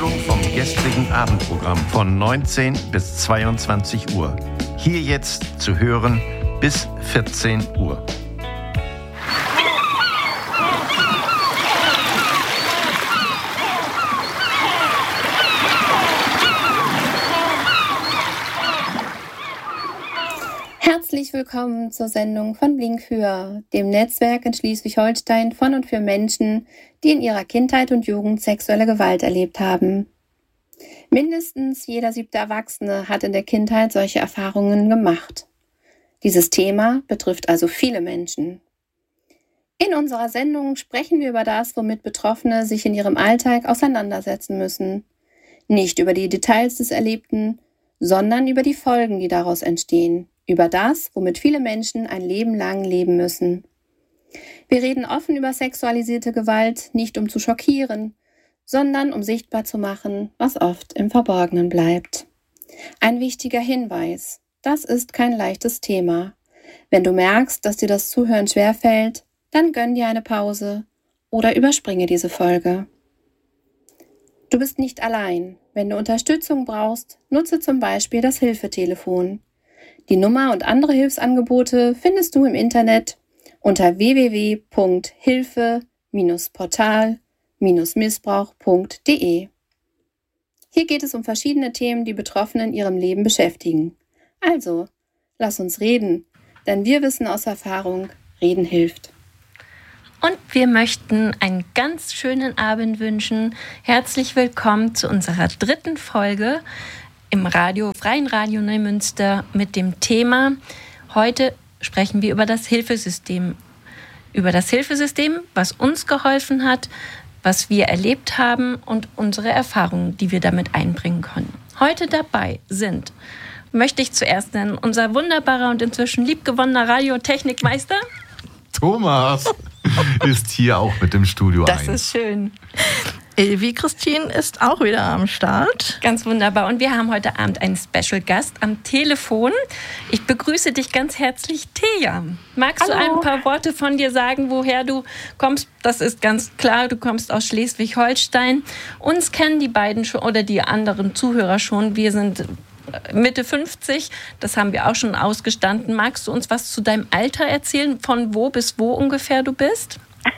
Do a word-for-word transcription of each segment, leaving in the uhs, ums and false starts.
Vom gestrigen Abendprogramm von neunzehn bis zweiundzwanzig Uhr. Hier jetzt zu hören bis vierzehn Uhr. Herzlich willkommen zur Sendung von Blinkfür, dem Netzwerk in Schleswig-Holstein von und für Menschen, die in ihrer Kindheit und Jugend sexuelle Gewalt erlebt haben. Mindestens jeder siebte Erwachsene hat in der Kindheit solche Erfahrungen gemacht. Dieses Thema betrifft also viele Menschen. In unserer Sendung sprechen wir über das, womit Betroffene sich in ihrem Alltag auseinandersetzen müssen. Nicht über die Details des Erlebten, sondern über die Folgen, die daraus entstehen. Über das, womit viele Menschen ein Leben lang leben müssen. Wir reden offen über sexualisierte Gewalt, nicht um zu schockieren, sondern um sichtbar zu machen, was oft im Verborgenen bleibt. Ein wichtiger Hinweis: Das ist kein leichtes Thema. Wenn du merkst, dass dir das Zuhören schwerfällt, dann gönn dir eine Pause oder überspringe diese Folge. Du bist nicht allein. Wenn du Unterstützung brauchst, nutze zum Beispiel das Hilfetelefon. Die Nummer und andere Hilfsangebote findest du im Internet unter w w w punkt hilfe Portal Missbrauch punkt d e. Hier geht es um verschiedene Themen, die Betroffene in ihrem Leben beschäftigen. Also, lass uns reden, denn wir wissen aus Erfahrung, reden hilft. Und wir möchten einen ganz schönen Abend wünschen. Herzlich willkommen zu unserer dritten Folge im Radio, Freien Radio Neumünster mit dem Thema: Heute sprechen wir über das Hilfesystem. Über das Hilfesystem, was uns geholfen hat, was wir erlebt haben und unsere Erfahrungen, die wir damit einbringen können. Heute dabei sind, möchte ich zuerst nennen, unser wunderbarer und inzwischen liebgewonnener Radiotechnikmeister Thomas ist hier auch mit dem Studio Das eins. ist schön. Elvi Christine ist auch wieder am Start. Ganz wunderbar. Und wir haben heute Abend einen Special Gast am Telefon. Ich begrüße dich ganz herzlich, Thea. Magst Hallo. du ein paar Worte von dir sagen, woher du kommst? Das ist ganz klar, du kommst aus Schleswig-Holstein. Uns kennen die beiden schon oder die anderen Zuhörer schon. Wir sind Mitte fünfzig, das haben wir auch schon ausgestanden. Magst du uns was zu deinem Alter erzählen? Von wo bis wo ungefähr du bist?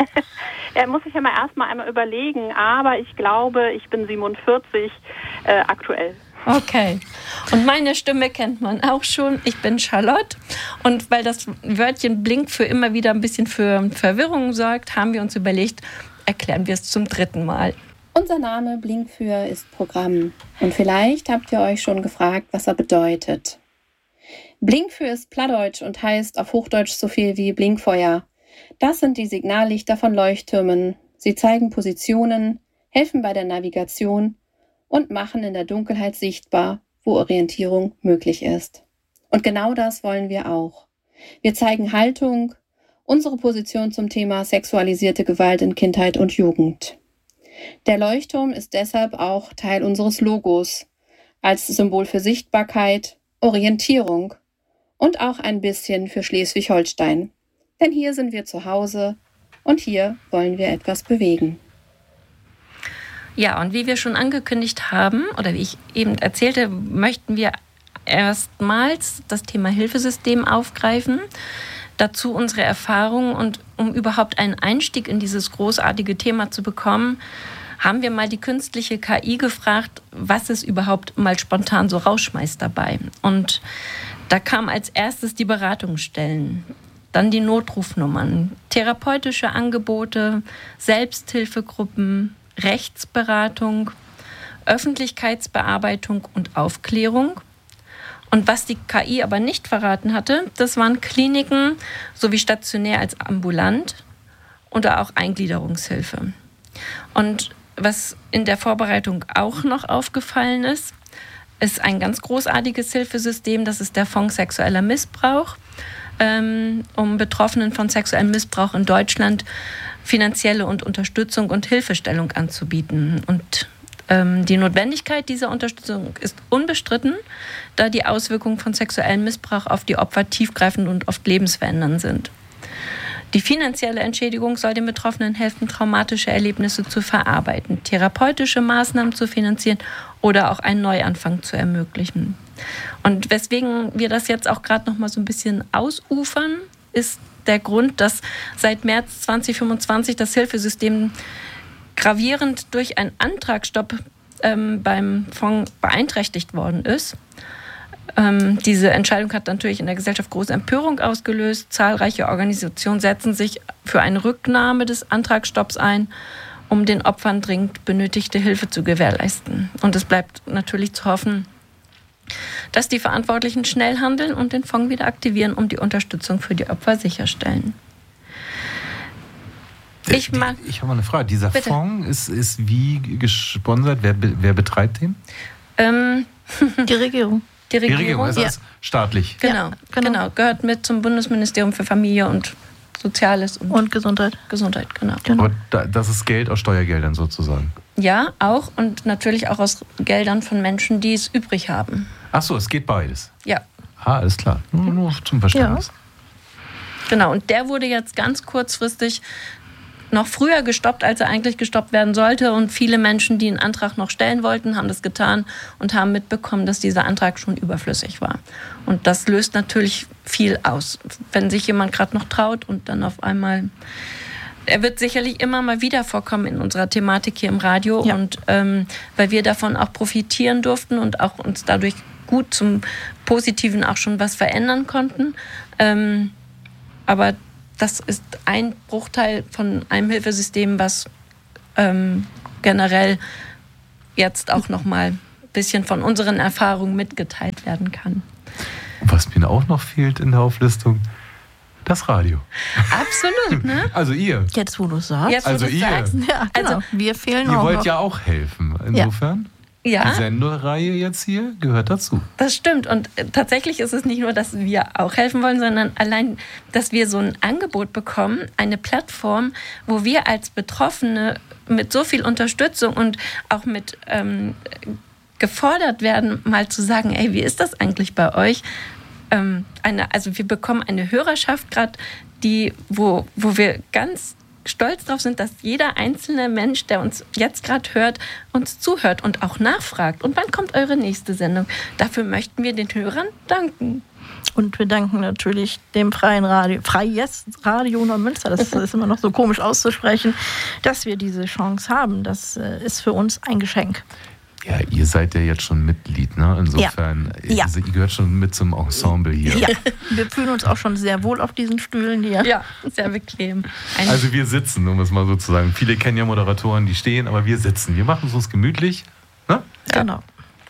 Ja, muss ich ja mal erstmal einmal überlegen, aber ich glaube, ich bin siebenundvierzig äh, aktuell. Okay. Und meine Stimme kennt man auch schon. Ich bin Charlotte. Und weil das Wörtchen Blink für immer wieder ein bisschen für Verwirrung sorgt, haben wir uns überlegt, erklären wir es zum dritten Mal. Unser Name Blinkfür ist Programm. Und vielleicht habt ihr euch schon gefragt, was er bedeutet. Blinkfür ist Plattdeutsch und heißt auf Hochdeutsch so viel wie Blinkfeuer. Das sind die Signallichter von Leuchttürmen. Sie zeigen Positionen, helfen bei der Navigation und machen in der Dunkelheit sichtbar, wo Orientierung möglich ist. Und genau das wollen wir auch. Wir zeigen Haltung, unsere Position zum Thema sexualisierte Gewalt in Kindheit und Jugend. Der Leuchtturm ist deshalb auch Teil unseres Logos, als Symbol für Sichtbarkeit, Orientierung und auch ein bisschen für Schleswig-Holstein. Denn hier sind wir zu Hause und hier wollen wir etwas bewegen. Ja, und wie wir schon angekündigt haben, oder wie ich eben erzählte, möchten wir erstmals das Thema Hilfesystem aufgreifen. Dazu unsere Erfahrungen, und um überhaupt einen Einstieg in dieses großartige Thema zu bekommen, haben wir mal die künstliche K I gefragt, was es überhaupt mal spontan so rausschmeißt dabei. Und da kam als erstes die Beratungsstellen. Dann die Notrufnummern, therapeutische Angebote, Selbsthilfegruppen, Rechtsberatung, Öffentlichkeitsbearbeitung und Aufklärung. Und was die K I aber nicht verraten hatte, das waren Kliniken sowie stationär als ambulant oder auch Eingliederungshilfe. Und was in der Vorbereitung auch noch aufgefallen ist, ist ein ganz großartiges Hilfesystem, das ist der Fonds Sexueller Missbrauch, um Betroffenen von sexuellem Missbrauch in Deutschland finanzielle und Unterstützung und Hilfestellung anzubieten. Und ähm, die Notwendigkeit dieser Unterstützung ist unbestritten, da die Auswirkungen von sexuellem Missbrauch auf die Opfer tiefgreifend und oft lebensverändernd sind. Die finanzielle Entschädigung soll den Betroffenen helfen, traumatische Erlebnisse zu verarbeiten, therapeutische Maßnahmen zu finanzieren oder auch einen Neuanfang zu ermöglichen. Und weswegen wir das jetzt auch gerade noch mal so ein bisschen ausufern, ist der Grund, dass seit März zwanzig fünfundzwanzig das Hilfesystem gravierend durch einen Antragsstopp ähm, beim Fonds beeinträchtigt worden ist. Ähm, diese Entscheidung hat natürlich in der Gesellschaft große Empörung ausgelöst. Zahlreiche Organisationen setzen sich für eine Rücknahme des Antragsstopps ein, um den Opfern dringend benötigte Hilfe zu gewährleisten. Und es bleibt natürlich zu hoffen, dass die Verantwortlichen schnell handeln und den Fonds wieder aktivieren, um die Unterstützung für die Opfer sicherstellen. Ich, mag, ich habe mal eine Frage. Dieser bitte. Fonds ist, ist wie gesponsert? Wer, wer betreibt den? Ähm, Die Regierung. Die Regierung, Die Regierung, also ja. ist staatlich. Genau, Ja, genau, genau. gehört mit zum Bundesministerium für Familie und Soziales und, Und Gesundheit. Gesundheit, genau. Genau. Aber da, das ist Geld aus Steuergeldern sozusagen. Ja, auch und natürlich auch aus Geldern von Menschen, die es übrig haben. Ach so, es geht beides. Ja, Ah, alles klar. Nur, nur zum Verständnis. genau. Und der wurde jetzt ganz kurzfristig noch früher gestoppt, als er eigentlich gestoppt werden sollte. Und viele Menschen, die einen Antrag noch stellen wollten, haben das getan und haben mitbekommen, dass dieser Antrag schon überflüssig war. Und das löst natürlich viel aus. Wenn sich jemand gerade noch traut und dann auf einmal... Er wird sicherlich immer mal wieder vorkommen in unserer Thematik hier im Radio. Ja. Und ähm, weil wir davon auch profitieren durften und auch uns dadurch gut zum Positiven auch schon was verändern konnten. Ähm, aber das ist ein Bruchteil von einem Hilfesystem, was ähm, generell jetzt auch noch mal ein bisschen von unseren Erfahrungen mitgeteilt werden kann. Und was mir auch noch fehlt in der Auflistung, das Radio. Absolut, ne? Also ihr. Jetzt, wo du es sagst. Jetzt, wo Also du's ihr. sagst. Ja, genau. Also, wir fehlen Ihr auch wollt noch. ja auch helfen. Insofern, die Ja, Sendereihe jetzt hier gehört dazu. das stimmt. Und äh, tatsächlich ist es nicht nur, dass wir auch helfen wollen, sondern allein, dass wir so ein Angebot bekommen, eine Plattform, wo wir als Betroffene mit so viel Unterstützung und auch mit ähm, gefordert werden, mal zu sagen, ey, wie ist das eigentlich bei euch? Ähm, eine, also wir bekommen eine Hörerschaft gerade, die, wo, wo wir ganz stolz drauf sind, dass jeder einzelne Mensch, der uns jetzt gerade hört, uns zuhört und auch nachfragt. Und wann kommt eure nächste Sendung? Dafür möchten wir den Hörern danken. Und wir danken natürlich dem Freien Radio, Freies Radio Neumünster, das ist immer noch so komisch auszusprechen, dass wir diese Chance haben. Das äh, ist für uns ein Geschenk. Ja, ihr seid ja jetzt schon Mitglied, ne? Insofern, Ja. ihr, ihr gehört schon mit zum Ensemble hier. Ja, wir fühlen uns auch schon sehr wohl auf diesen Stühlen hier. Ja, sehr bequem. Ein Also wir sitzen, um es mal so zu sagen. Viele kennen ja Moderatoren, die stehen, aber wir sitzen. Wir machen es uns gemütlich. Ne? Genau.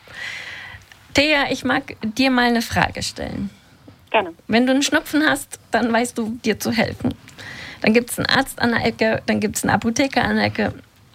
Thea, ich mag dir mal eine Frage stellen. Gerne. Wenn du einen Schnupfen hast, dann weißt du, dir zu helfen. Dann gibt es einen Arzt an der Ecke, dann gibt es einen Apotheker an der Ecke.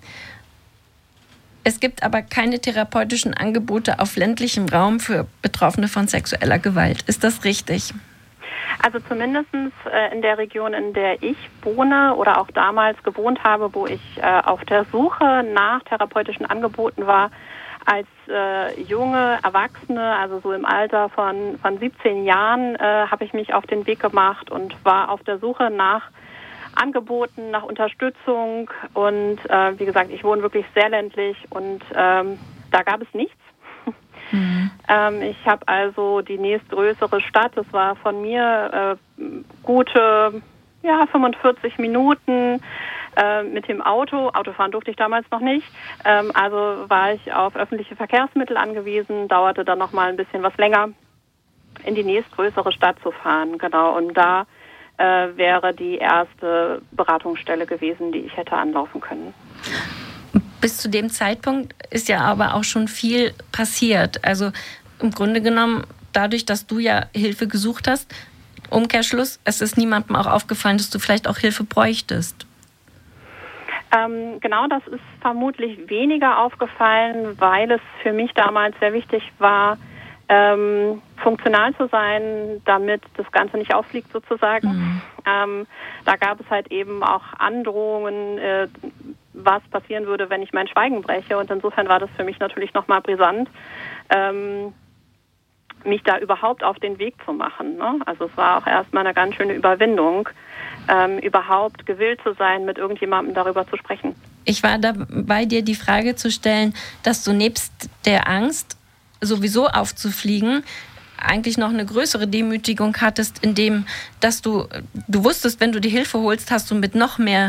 Es gibt aber keine therapeutischen Angebote auf ländlichem Raum für Betroffene von sexueller Gewalt. Ist das richtig? Also zumindest äh, in der Region, in der ich wohne oder auch damals gewohnt habe, wo ich äh, auf der Suche nach therapeutischen Angeboten war, als äh, junge Erwachsene, also so im Alter von, von siebzehn Jahren, äh, habe ich mich auf den Weg gemacht und war auf der Suche nach Angeboten, nach Unterstützung. Und äh, wie gesagt, ich wohne wirklich sehr ländlich und ähm, da gab es nichts. Mhm. Ähm, ich habe also die nächstgrößere Stadt, das war von mir äh, gute ja, fünfundvierzig Minuten äh, mit dem Auto. Autofahren durfte ich damals noch nicht. Ähm, also war ich auf öffentliche Verkehrsmittel angewiesen, dauerte dann noch mal ein bisschen was länger, in die nächstgrößere Stadt zu fahren. Genau, und da äh, wäre die erste Beratungsstelle gewesen, die ich hätte anlaufen können. Bis zu dem Zeitpunkt ist ja aber auch schon viel passiert. Also im Grunde genommen, dadurch, dass du ja Hilfe gesucht hast, Umkehrschluss, es ist niemandem auch aufgefallen, dass du vielleicht auch Hilfe bräuchtest. Ähm, genau, das ist vermutlich weniger aufgefallen, weil es für mich damals sehr wichtig war, ähm, funktional zu sein, damit das Ganze nicht ausfliegt sozusagen. Mhm. Ähm, da gab es halt eben auch Androhungen, äh, was passieren würde, wenn ich mein Schweigen breche. Und insofern war das für mich natürlich nochmal brisant. Ähm, mich da überhaupt auf den Weg zu machen. Ne? Also es war auch erstmal eine ganz schöne Überwindung, ähm, überhaupt gewillt zu sein, mit irgendjemandem darüber zu sprechen. Ich war dabei, dir die Frage zu stellen, dass du nebst der Angst, sowieso aufzufliegen, eigentlich noch eine größere Demütigung hattest, indem, dass du, du wusstest, wenn du die Hilfe holst, hast du mit noch mehr,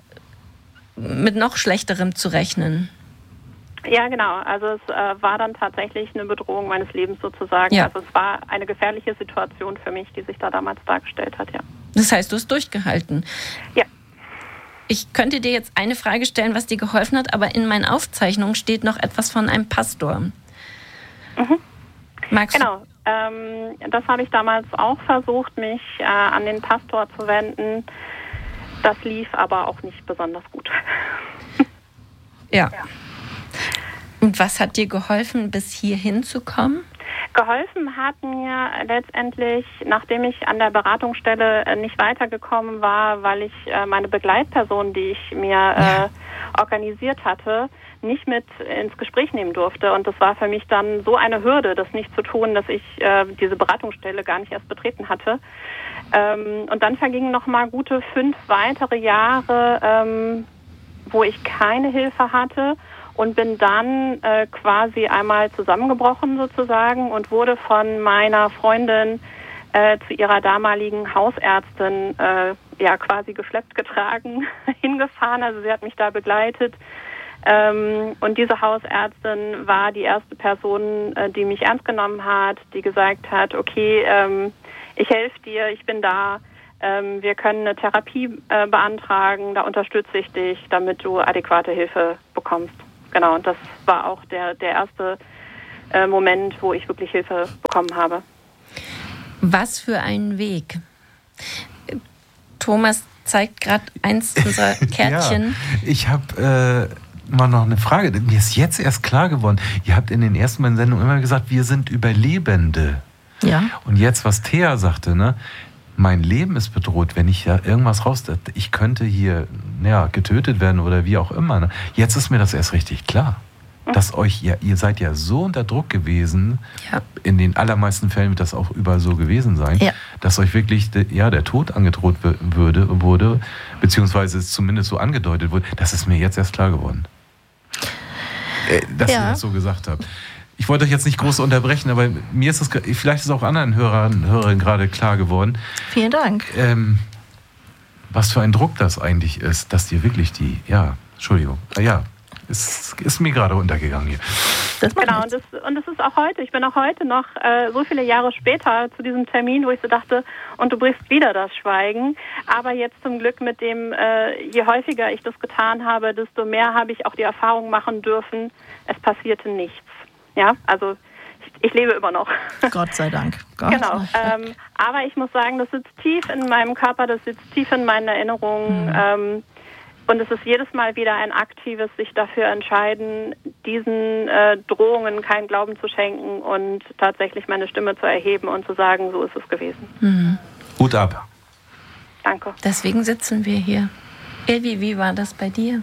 mit noch Schlechterem zu rechnen. Ja, genau. Also es äh, war dann tatsächlich eine Bedrohung meines Lebens sozusagen. Ja. Also es war eine gefährliche Situation für mich, die sich da damals dargestellt hat, ja. Das heißt, du hast durchgehalten. Ja. Ich könnte dir jetzt eine Frage stellen, was dir geholfen hat, aber in meinen Aufzeichnungen steht noch etwas von einem Pastor. Mhm. Magst genau. Ähm, das habe ich damals auch versucht, mich äh, an den Pastor zu wenden. Das lief aber auch nicht besonders gut. Ja. ja. Und was hat dir geholfen, bis hierhin zu kommen? Geholfen hat mir letztendlich, nachdem ich an der Beratungsstelle nicht weitergekommen war, weil ich äh, meine Begleitperson, die ich mir ja. äh, organisiert hatte, nicht mit ins Gespräch nehmen durfte. Und das war für mich dann so eine Hürde, das nicht zu tun, dass ich äh, diese Beratungsstelle gar nicht erst betreten hatte. Ähm, und dann vergingen noch mal gute fünf weitere Jahre, ähm, wo ich keine Hilfe hatte. Und bin dann äh, quasi einmal zusammengebrochen sozusagen und wurde von meiner Freundin äh, zu ihrer damaligen Hausärztin äh, ja quasi geschleppt, getragen, hingefahren. Also sie hat mich da begleitet. Ähm, und diese Hausärztin war die erste Person, äh, die mich ernst genommen hat, die gesagt hat, okay, ähm, ich helfe dir, ich bin da. Ähm, wir können eine Therapie äh, beantragen, da unterstütze ich dich, damit du adäquate Hilfe bekommst. Genau, und das war auch der, der erste äh, Moment, wo ich wirklich Hilfe bekommen habe. Was für ein Weg. Thomas zeigt gerade eins unserer Kärtchen. Ja, ich habe äh, mal noch eine Frage. Mir ist jetzt erst klar geworden, ihr habt in den ersten beiden Sendungen immer gesagt, wir sind Überlebende. Ja. Und jetzt, was Thea sagte, ne? Mein Leben ist bedroht, wenn ich ja irgendwas raus... Ich könnte hier ja, getötet werden oder wie auch immer. Ne? Jetzt ist mir das erst richtig klar. Dass euch, ja, ihr seid ja so unter Druck gewesen, ja. in den allermeisten Fällen wird das auch überall so gewesen sein, ja. dass euch wirklich ja, der Tod angedroht würde, wurde, beziehungsweise es zumindest so angedeutet wurde. Das ist mir jetzt erst klar geworden. Äh, dass ja. ihr das so gesagt habt. Ich wollte euch jetzt nicht groß unterbrechen, aber mir ist es, vielleicht ist es auch anderen Hörern und Hörerinnen gerade klar geworden. Vielen Dank. Ähm, was für ein Druck das eigentlich ist, dass dir wirklich die, ja, Entschuldigung, ja, es ist mir gerade untergegangen hier. Das genau, und das, und das ist auch heute. Ich bin auch heute noch äh, so viele Jahre später zu diesem Termin, wo ich so dachte, und du brichst wieder das Schweigen. Aber jetzt zum Glück mit dem, äh, je häufiger ich das getan habe, desto mehr habe ich auch die Erfahrung machen dürfen, es passierte nichts. Ja, also ich, ich lebe immer noch. Gott sei Dank. Gott genau. sei Dank. Ähm, aber ich muss sagen, das sitzt tief in meinem Körper, das sitzt tief in meinen Erinnerungen. Mhm. Ähm, und es ist jedes Mal wieder ein aktives sich dafür entscheiden, diesen äh, Drohungen keinen Glauben zu schenken und tatsächlich meine Stimme zu erheben und zu sagen, so ist es gewesen. Mhm. Hut ab. Danke. Deswegen sitzen wir hier. Ilvi, wie war das bei dir?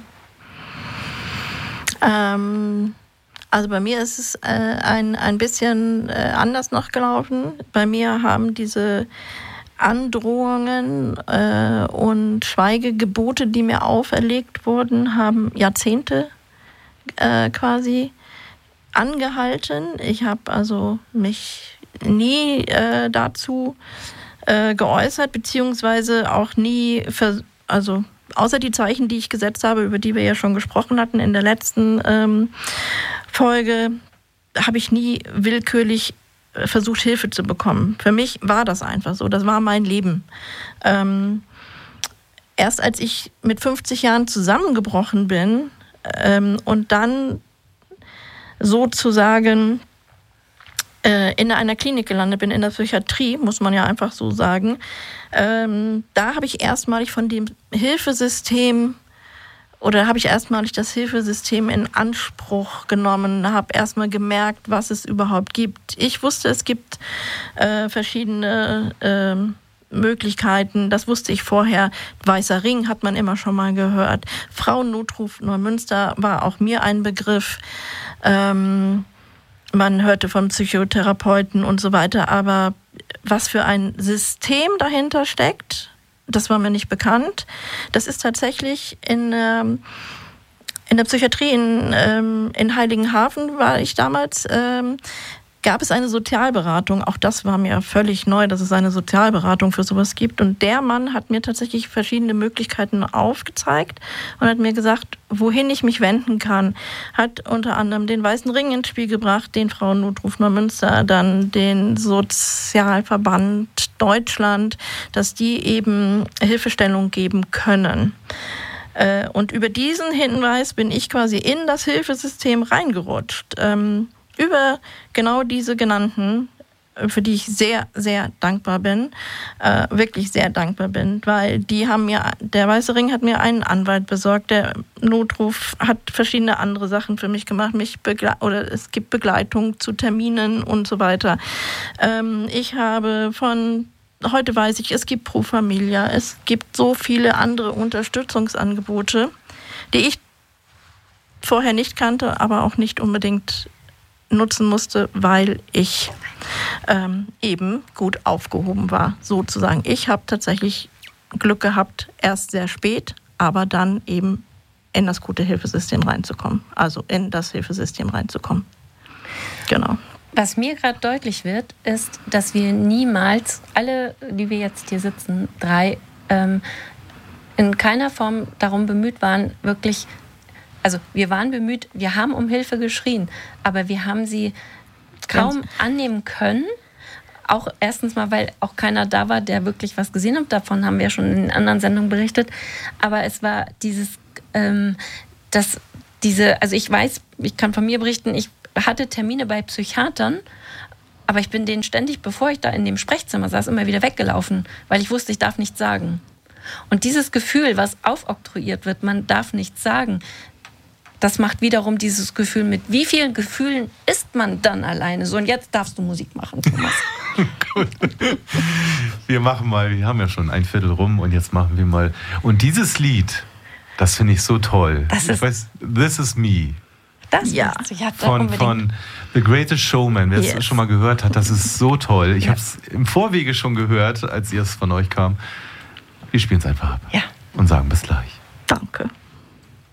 Ähm... Also bei mir ist es äh, ein, ein bisschen äh, anders noch gelaufen. Bei mir haben diese Androhungen äh, und Schweigegebote, die mir auferlegt wurden, haben Jahrzehnte äh, quasi angehalten. Ich habe also mich nie äh, dazu äh, geäußert, beziehungsweise auch nie, vers- also außer die Zeichen, die ich gesetzt habe, über die wir ja schon gesprochen hatten in der letzten ähm, Folge, habe ich nie willkürlich versucht, Hilfe zu bekommen. Für mich war das einfach so. Das war mein Leben. Ähm, erst als ich mit fünfzig Jahren zusammengebrochen bin ähm, und dann sozusagen äh, in einer Klinik gelandet bin, in der Psychiatrie, muss man ja einfach so sagen, ähm, da habe ich erstmalig von dem Hilfesystem Oder habe ich erstmalig das Hilfesystem in Anspruch genommen, habe erstmal gemerkt, was es überhaupt gibt. Ich wusste, es gibt äh, verschiedene äh, Möglichkeiten, das wusste ich vorher. Weißer Ring hat man immer schon mal gehört. Frauennotruf Neumünster war auch mir ein Begriff. Ähm, man hörte von Psychotherapeuten und so weiter, aber was für ein System dahinter steckt, das war mir nicht bekannt. Das ist tatsächlich in, ähm, in der Psychiatrie in, ähm, in Heiligenhafen, war ich damals, ähm, gab es eine Sozialberatung. Auch das war mir völlig neu, dass es eine Sozialberatung für sowas gibt. Und der Mann hat mir tatsächlich verschiedene Möglichkeiten aufgezeigt und hat mir gesagt, wohin ich mich wenden kann. Hat unter anderem den Weißen Ring ins Spiel gebracht, den Frauennotruf Neumünster, dann den Sozialverband Deutschland, dass die eben Hilfestellung geben können. Und über diesen Hinweis bin ich quasi in das Hilfesystem reingerutscht. Über genau diese genannten, für die ich sehr, sehr dankbar bin, äh, wirklich sehr dankbar bin, weil die haben mir, der Weiße Ring hat mir einen Anwalt besorgt, der Notruf hat verschiedene andere Sachen für mich gemacht, mich begle- oder es gibt Begleitung zu Terminen und so weiter. Ähm, ich habe von, heute weiß ich, es gibt Pro Familia, es gibt so viele andere Unterstützungsangebote, die ich vorher nicht kannte, aber auch nicht unbedingt nutzen musste, weil ich ähm, eben gut aufgehoben war, sozusagen. Ich habe tatsächlich Glück gehabt, erst sehr spät, aber dann eben in das gute Hilfesystem reinzukommen. Also in das Hilfesystem reinzukommen. Genau. Was mir gerade deutlich wird, ist, dass wir niemals, alle, die wir jetzt hier sitzen, drei, ähm, in keiner Form darum bemüht waren, wirklich. Also wir waren bemüht, wir haben um Hilfe geschrien, aber wir haben sie kaum annehmen können. Auch erstens mal, weil auch keiner da war, der wirklich was gesehen hat. Davon haben wir schon in anderen Sendungen berichtet. Aber es war dieses, ähm, dass diese, also ich weiß, ich kann von mir berichten, ich hatte Termine bei Psychiatern, aber ich bin denen ständig, bevor ich da in dem Sprechzimmer saß, immer wieder weggelaufen, weil ich wusste, ich darf nichts sagen. Und dieses Gefühl, was aufoktroyiert wird, man darf nichts sagen, das macht wiederum dieses Gefühl mit, wie vielen Gefühlen ist man dann alleine? So, und jetzt darfst du Musik machen, Thomas. Gut. Wir machen mal, wir haben ja schon ein Viertel rum und jetzt machen wir mal. Und dieses Lied, das finde ich so toll. Das ist, ich weiß, This Is Me. Das ja. ja von, von The Greatest Showman. Wer es yes. schon mal gehört hat, das ist so toll. Ich ja. habe es im Vorwege schon gehört, als ihr es von euch kam. Wir spielen es einfach ab ja. und sagen bis gleich. Danke.